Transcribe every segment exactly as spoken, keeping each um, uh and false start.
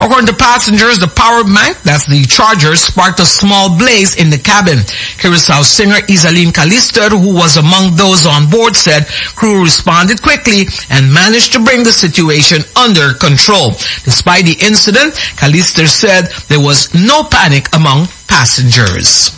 According to passengers, the power bank, that's the charger, sparked a small blaze in the cabin. Curaçao singer Isaline Callister, who was among those on board, said crew responded quickly and managed to bring the situation under control. Despite the incident, Callister said there was no panic among passengers.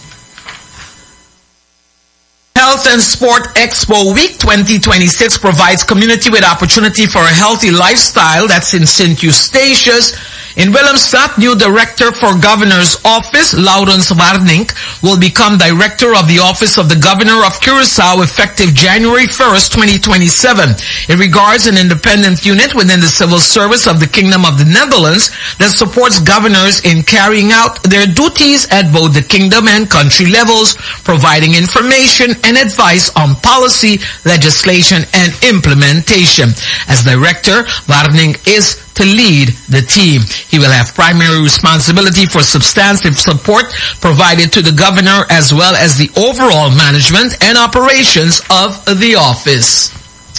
Health and Sport Expo Week twenty twenty-six provides community with opportunity for a healthy lifestyle. That's in Saint Eustatius. In Willemstad, new director for Governor's Office, Laurens Warnink, will become director of the Office of the Governor of Curaçao effective January first, twenty twenty-seven. It regards an independent unit within the civil service of the Kingdom of the Netherlands that supports governors in carrying out their duties at both the kingdom and country levels, providing information and advice on policy, legislation, and implementation. As director, Warnink is to lead the team. He will have primary responsibility for substantive support provided to the governor as well as the overall management and operations of the office.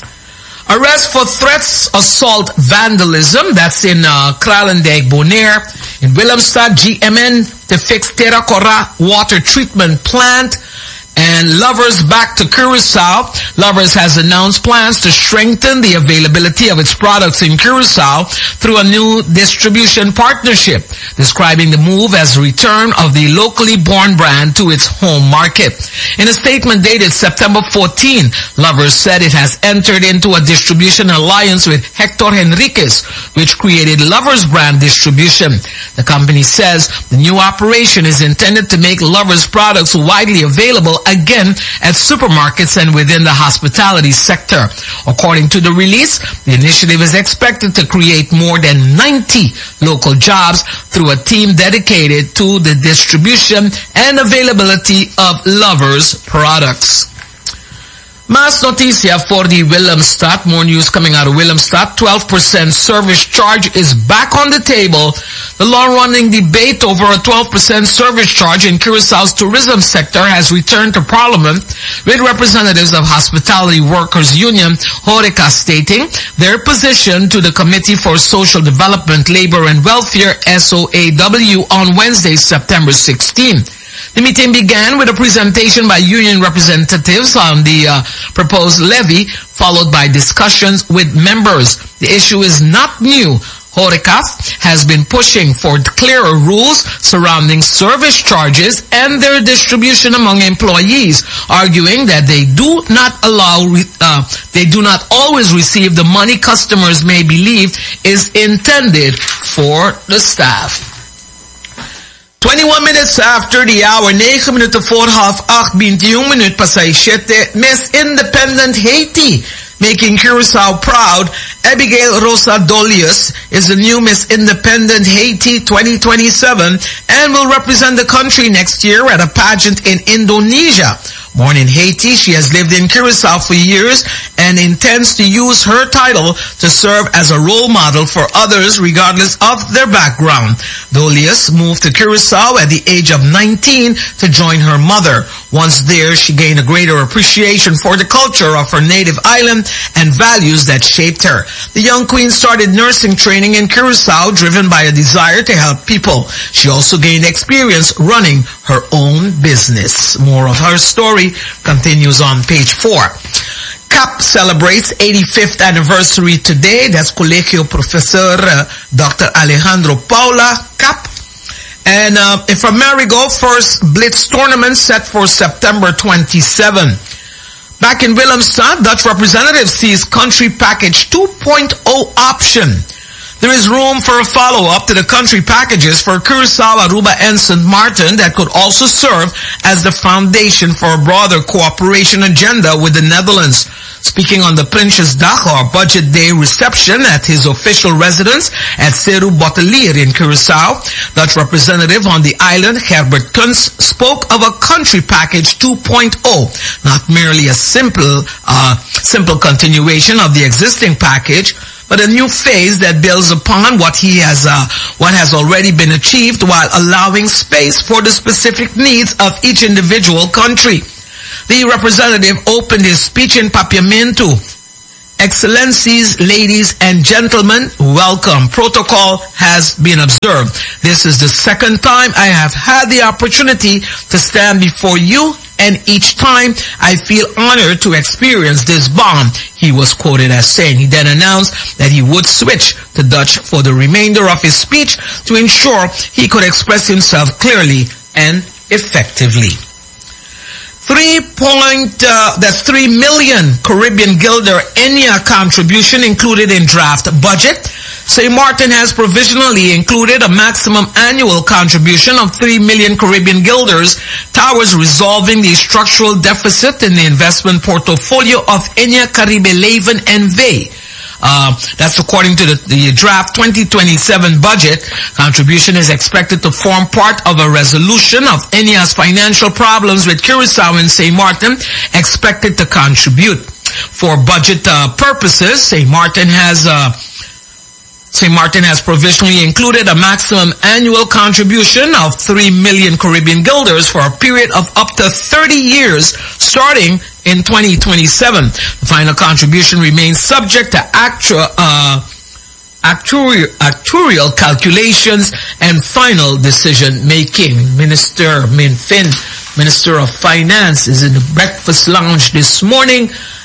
Arrest for threats, assault, vandalism. That's in uh, Kralendijk, Bonaire. In Willemstad, G M N to fix Terra Cora water treatment plant. And Lovers back to Curaçao. Lovers has announced plans to strengthen the availability of its products in Curaçao through a new distribution partnership, describing the move as a return of the locally born brand to its home market. In a statement dated September fourteenth, Lovers said it has entered into a distribution alliance with Hector Henriquez, which created Lovers brand distribution. The company says the new operation is intended to make Lovers products widely available again at supermarkets and within the hospitality sector. According to the release, the initiative is expected to create more than ninety local jobs through a team dedicated to the distribution and availability of Lovers products. Mas noticia for the Willemstad. More news coming out of Willemstad. twelve percent service charge is back on the table. The long-running debate over a twelve percent service charge in Curaçao's tourism sector has returned to Parliament, with representatives of Hospitality Workers Union, Horeca, stating their position to the Committee for Social Development, Labor and Welfare, S O A W, on Wednesday, September sixteenth. The meeting began with a presentation by union representatives on the uh, proposed levy, followed by discussions with members. The issue is not new. Horeca has been pushing for clearer rules surrounding service charges and their distribution among employees, arguing that they do not allow, uh, they do not always receive the money customers may believe is intended for the staff. twenty-one minutes after the hour, negen minuten voor half acht, twenty-one minuten pasay siete, Miss Independent Haiti, making Curaçao proud. Abigail Rosa Dolius is the new Miss Independent Haiti twenty twenty-seven and will represent the country next year at a pageant in Indonesia. Born in Haiti, she has lived in Curaçao for years and intends to use her title to serve as a role model for others regardless of their background. Dolius moved to Curaçao at the age of nineteen to join her mother. Once there, she gained a greater appreciation for the culture of her native island and values that shaped her. The young queen started nursing training in Curaçao, driven by a desire to help people. She also gained experience running her own business. More of her story continues on page four. C A P celebrates eighty-fifth anniversary today. That's Colegio Professor uh, Doctor Alejandro Paula, C A P. And uh, from Marigo, first Blitz tournament set for September twenty-seventh. Back in Willemstad, Dutch representative sees country package two point oh option. There is room for a follow-up to the country packages for Curaçao, Aruba, and Saint Martin that could also serve as the foundation for a broader cooperation agenda with the Netherlands. Speaking on the Prinsjesdag, or Budget Day reception at his official residence at Seru Bottelier in Curaçao, Dutch representative on the island, Herbert Kunz, spoke of a country package two point oh, not merely a simple, uh, simple continuation of the existing package, but a new phase that builds upon what he has, uh, what has already been achieved while allowing space for the specific needs of each individual country. The representative opened his speech in Papiamento Excellencies, ladies and gentlemen, welcome. Protocol has been observed. This is the second time I have had the opportunity to stand before you, and each time I feel honored to experience this bond, he was quoted as saying. He then announced that he would switch to Dutch for the remainder of his speech to ensure he could express himself clearly and effectively. Three point, uh, that's three million Caribbean Guilder Enya contribution included in draft budget. Saint Martin has provisionally included a maximum annual contribution of three million Caribbean Guilders towards resolving the structural deficit in the investment portfolio of Enya, Caribe, Leven, and Vey. Uh, that's according to the, the draft twenty twenty-seven budget. Contribution is expected to form part of a resolution of Enya's financial problems with Curaçao and Saint Martin, expected to contribute. For budget uh, purposes, Saint Martin has uh, Saint Martin has provisionally included a maximum annual contribution of three million Caribbean Guilders for a period of up to thirty years, starting in twenty twenty-seven. The final contribution remains subject to actual, uh, actuarial, actuarial calculations and final decision making. Minister Min Fin, Minister of Finance, is in the breakfast lounge this morning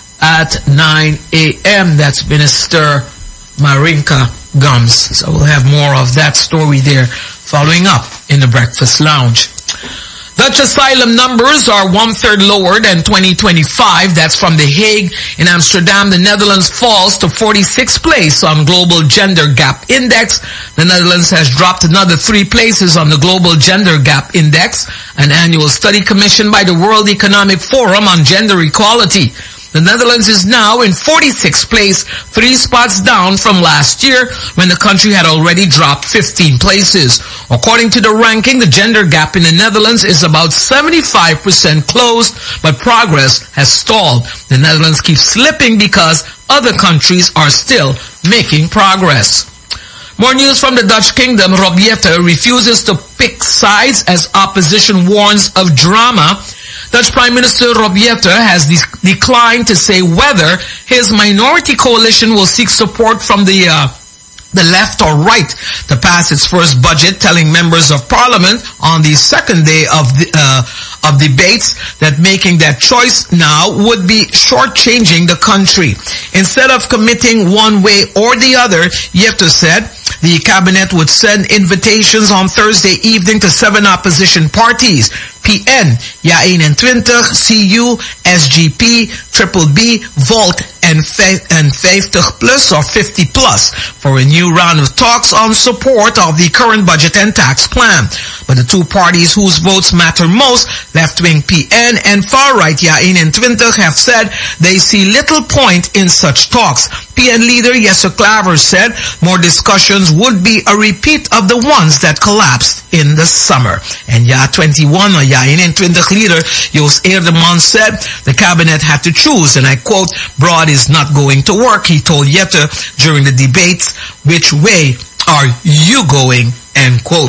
at nine a.m. That's Minister Marinka Gums. So we'll have more of that story there following up in the breakfast lounge. Dutch asylum numbers are one-third lower than twenty twenty-five. That's from The Hague. In Amsterdam, the Netherlands falls to forty-sixth place on Global Gender Gap Index. The Netherlands has dropped another three places on the Global Gender Gap Index, an annual study commissioned by the World Economic Forum on gender equality. The Netherlands is now in forty-sixth place, three spots down from last year when the country had already dropped fifteen places. According to the ranking, the gender gap in the Netherlands is about seventy-five percent closed, but progress has stalled. The Netherlands keeps slipping because other countries are still making progress. More news from the Dutch kingdom. Rob Jetten refuses to pick sides as opposition warns of drama. Dutch Prime Minister Rob Jetten has de- declined to say whether his minority coalition will seek support from the uh, the left or right to pass its first budget, telling members of parliament on the second day of the uh, of debates that making that choice now would be shortchanging the country. Instead of committing one way or the other, Jetten said the cabinet would send invitations on Thursday evening to seven opposition parties: P N, Ja eenentwintig, C U, S G P, Triple B, Volt, and fifty plus or fifty plus for a new round of talks on support of the current budget and tax plan. But the two parties whose votes matter most, left-wing P N and far-right Ja eenentwintig, have said they see little point in such talks. P N leader Jesse Klaver said more discussions would be a repeat of the ones that collapsed in the summer. And Ja twenty-one, or Ja eenentwintig leader Joost Eerdeman said the cabinet had to choose, and I quote, "Broad is not going to work," he told Jetten during the debates. "Which way are you going?" End quote.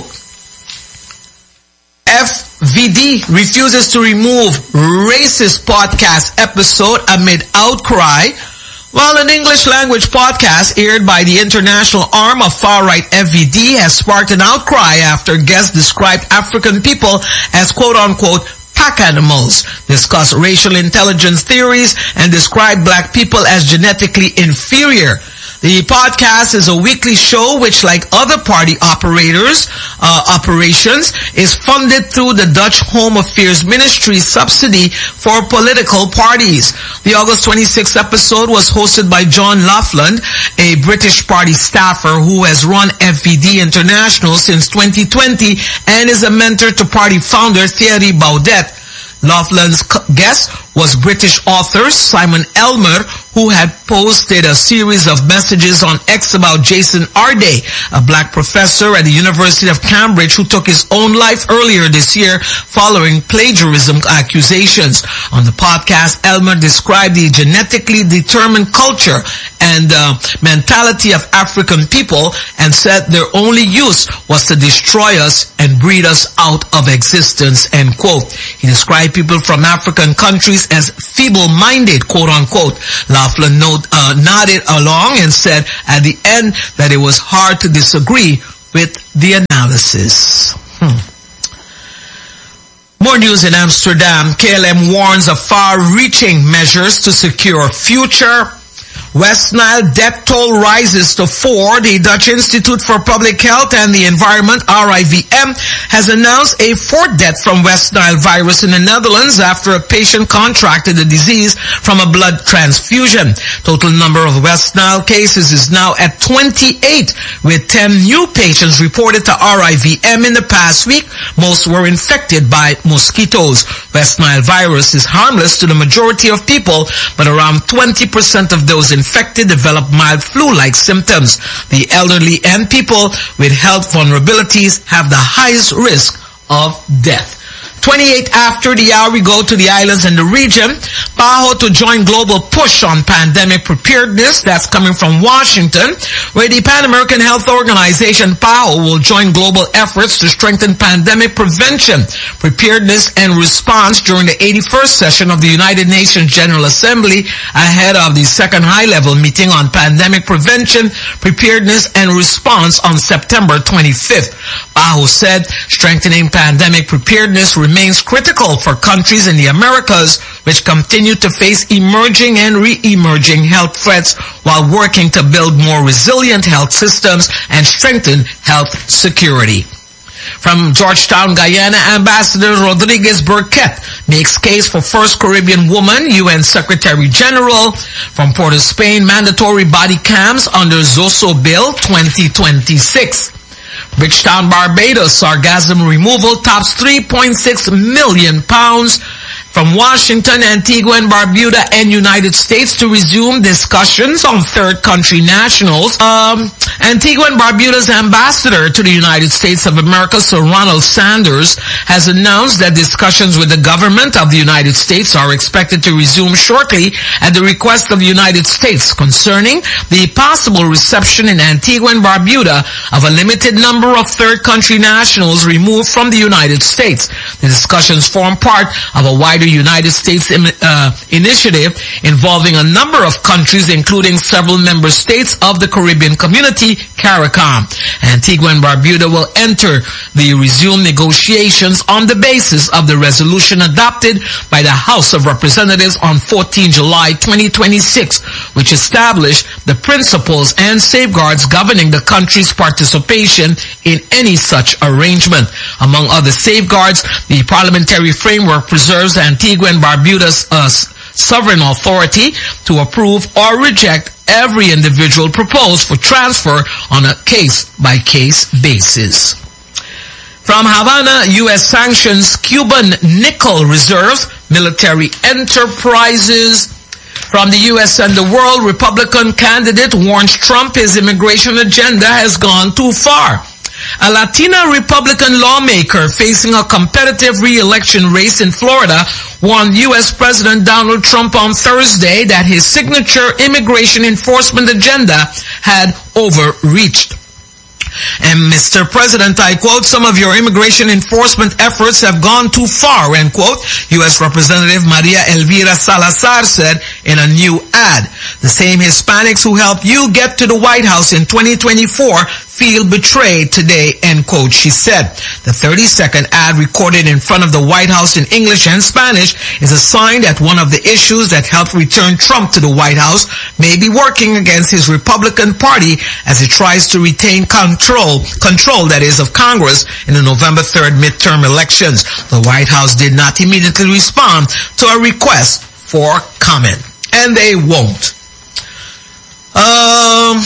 F V D refuses to remove racist podcast episode amid outcry, while an English-language podcast aired by the international arm of far-right F V D has sparked an outcry after guests described African people as quote-unquote pack animals, discussed racial intelligence theories, and described black people as genetically inferior. The podcast is a weekly show which, like other party operators, uh, operations, is funded through the Dutch Home Affairs Ministry subsidy for political parties. The August twenty-sixth episode was hosted by John Laughlin, a British party staffer who has run F V D International since twenty twenty and is a mentor to party founder Thierry Baudet. Laughlin's guest was British author Simon Elmer, who had posted a series of messages on X about Jason Arde, a black professor at the University of Cambridge who took his own life earlier this year following plagiarism accusations. On the podcast, Elmer described the genetically determined culture and uh, mentality of African people and said their only use was to destroy us and breed us out of existence, end quote. He described people from African countries this as feeble-minded, quote-unquote. Laughlin note, uh, nodded along and said at the end that it was hard to disagree with the analysis. Hmm. More news in Amsterdam. K L M warns of far-reaching measures to secure future. West Nile death toll rises to four. The Dutch Institute for Public Health and the Environment, R I V M, has announced a fourth death from West Nile virus in the Netherlands after a patient contracted the disease from a blood transfusion. Total number of West Nile cases is now at twenty-eight, with ten new patients reported to R I V M in the past week. Most were infected by mosquitoes. West Nile virus is harmless to the majority of people, but around twenty percent of those infected Infected develop mild flu-like symptoms. The elderly and people with health vulnerabilities have the highest risk of death. twenty-eight after the hour, we go to the islands and the region. PAHO to join global push on pandemic preparedness. That's coming from Washington, where the Pan American Health Organization, PAHO, will join global efforts to strengthen pandemic prevention, preparedness, and response during the eighty-first session of the United Nations General Assembly ahead of the second high-level meeting on pandemic prevention, preparedness, and response on September twenty-fifth. PAHO said strengthening pandemic preparedness remains critical for countries in the Americas, which continue to face emerging and re-emerging health threats while working to build more resilient health systems and strengthen health security. From Georgetown, Guyana, Ambassador Rodriguez Burkett makes case for first Caribbean woman U N Secretary General. From Port of Spain, mandatory body cams under Zoso Bill twenty twenty-six. Bridgetown, Barbados, orgasm removal tops three point six million pounds. From Washington, Antigua and Barbuda and United States to resume discussions on third country nationals. Um, Antigua and Barbuda's ambassador to the United States of America, Sir Ronald Sanders, has announced that discussions with the government of the United States are expected to resume shortly at the request of the United States concerning the possible reception in Antigua and Barbuda of a limited number of third country nationals removed from the United States. The discussions form part of a wider United States uh, initiative involving a number of countries, including several member states of the Caribbean Community, CARICOM. Antigua and Barbuda will enter the resumed negotiations on the basis of the resolution adopted by the House of Representatives on the fourteenth of July twenty twenty-six, which established the principles and safeguards governing the country's participation in any such arrangement. Among other safeguards, the parliamentary framework preserves Antigua and Barbuda's uh, sovereign authority to approve or reject every individual proposed for transfer on a case-by-case basis. From Havana, U S sanctions Cuban nickel reserves, military enterprises. From the U S and the world, Republican candidate warns Trump his immigration agenda has gone too far. A Latina Republican lawmaker facing a competitive re-election race in Florida warned U S President Donald Trump on Thursday that his signature immigration enforcement agenda had overreached. And Mister President, I quote, some of your immigration enforcement efforts have gone too far, end quote, U S Representative Maria Elvira Salazar said in a new ad. The same Hispanics who helped you get to the White House in twenty twenty-four feel betrayed today, end quote, she said. The thirty-second ad recorded in front of the White House in English and Spanish is a sign that one of the issues that helped return Trump to the White House may be working against his Republican Party as it tries to retain control, control that is, of Congress in the November third midterm elections. The White House did not immediately respond to a request for comment. And they won't. Um...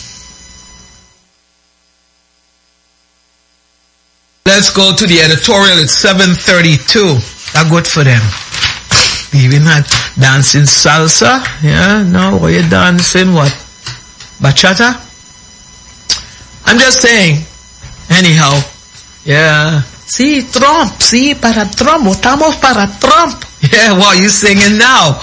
Let's go to the editorial. It's seven thirty-two. That's good for them. Even had dancing salsa. Yeah, no, what you dancing? What? Bachata? I'm just saying. Anyhow. Yeah. Sí, Trump. Sí, para Trump. Votamos para Trump. Yeah, well, you singing now.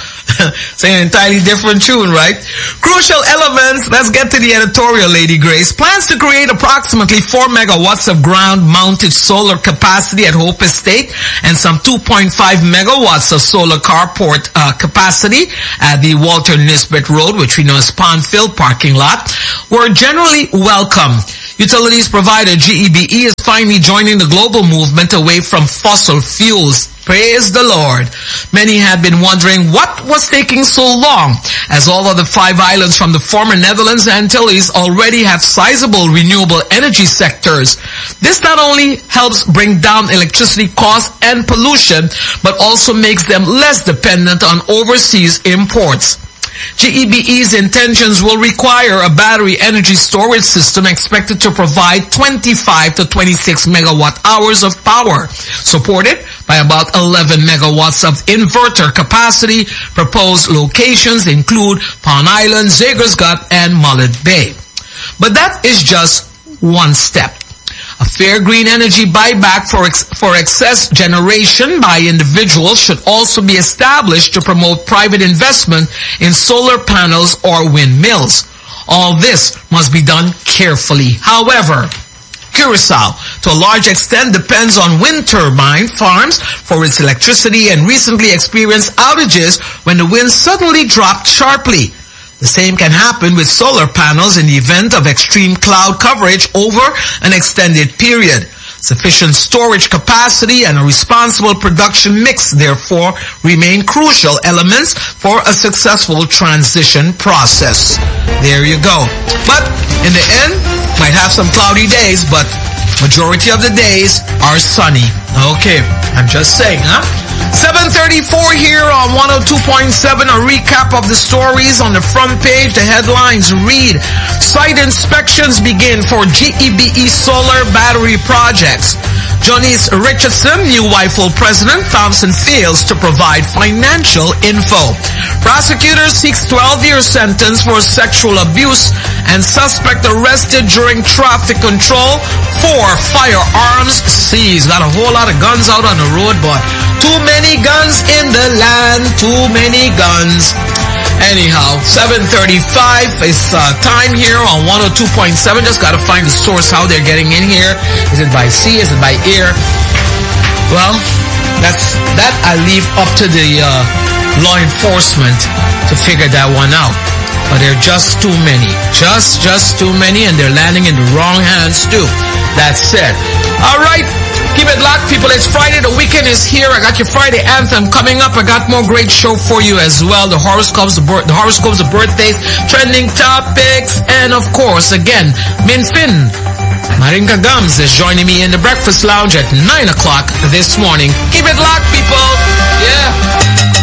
Saying an entirely different tune, right? Crucial Elements, let's get to the editorial, Lady Grace. Plans to create approximately four megawatts of ground-mounted solar capacity at Hope Estate and some two point five megawatts of solar carport uh, capacity at the Walter Nisbet Road, which we know as Pondfield parking lot, were generally welcome. Utilities provider G E B E is finally joining the global movement away from fossil fuels. Praise the Lord. Many had been wondering what was taking so long, as all of the five islands from the former Netherlands and Antilles already have sizable renewable energy sectors. This not only helps bring down electricity costs and pollution, but also makes them less dependent on overseas imports. G E B E's intentions will require a battery energy storage system expected to provide twenty-five to twenty-six megawatt hours of power, supported by about eleven megawatts of inverter capacity. Proposed locations include Palm Island, Zagersgut, and Mullet Bay. But that is just one step. A fair green energy buyback for ex for excess generation by individuals should also be established to promote private investment in solar panels or windmills. All this must be done carefully. However, Curaçao, to a large extent, depends on wind turbine farms for its electricity and recently experienced outages when the wind suddenly dropped sharply. The same can happen with solar panels in the event of extreme cloud coverage over an extended period. Sufficient storage capacity and a responsible production mix, therefore, remain crucial elements for a successful transition process. There you go. But in the end, might have some cloudy days, but majority of the days are sunny. Okay, I'm just saying, huh? seven thirty-four here on one oh two point seven. A recap of the stories on the front page. The headlines read, site inspections begin for G E B E solar battery projects. Jonice Richardson, new W I F O president, Thompson fails to provide financial info. Prosecutor seeks twelve-year sentence for sexual abuse and suspect arrested during traffic control. Four firearms seized. Got a whole lot of guns out on the road, but too many guns in the land, too many guns. Anyhow, seven thirty-five is uh, time here on one oh two point seven. Just got to find the source how they're getting in here. Is it by sea? Is it by air? Well, that's that I leave up to the uh, law enforcement to figure that one out. But there are just too many. Just, just too many, and they're landing in the wrong hands too. That's it. All right. Keep it locked, people. It's Friday. The weekend is here. I got your Friday anthem coming up. I got more great show for you as well. The horoscopes, the, the horoscopes, the birthdays, trending topics, and of course, again, Min Fin, Marinka Gums is joining me in the Breakfast Lounge at nine o'clock this morning. Keep it locked, people. Yeah.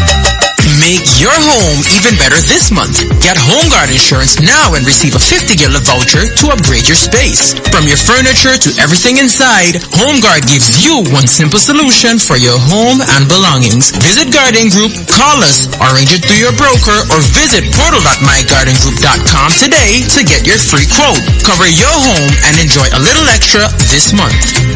Make your home even better this month. Get HomeGuard insurance now and receive a fifty gila voucher to upgrade your space. From your furniture to everything inside, HomeGuard gives you one simple solution for your home and belongings. Visit Guarding Group, call us, arrange it through your broker, or visit portal dot my guarding group dot com today to get your free quote. Cover your home and enjoy a little extra this month.